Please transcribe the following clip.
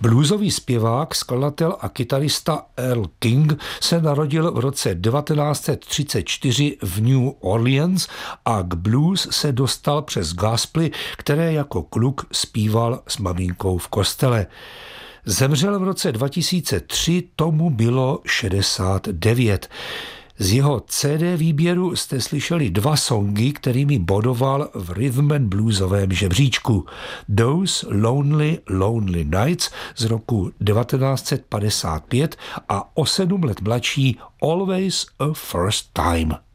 Bluesový zpěvák, skladatel a kytarista Earl King se narodil v roce 1934 v New Orleans a k blues se dostal přes gospely, které jako kluk zpíval s maminkou v kostele. Zemřel v roce 2003, tomu bylo 69. Z jeho CD výběru jste slyšeli 2 songy, kterými bodoval v rhythm and bluesovém žebříčku. Those Lonely, Lonely Nights z roku 1955 a o 7 let mladší Always a First Time.